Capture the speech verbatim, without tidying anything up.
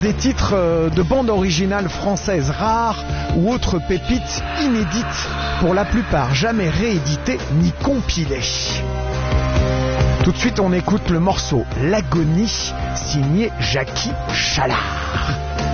Des titres de bande originale française rares ou autres pépites inédites, pour la plupart jamais rééditées ni compilées. Tout de suite, on écoute le morceau L'Agonie, signé Jackie Chalard.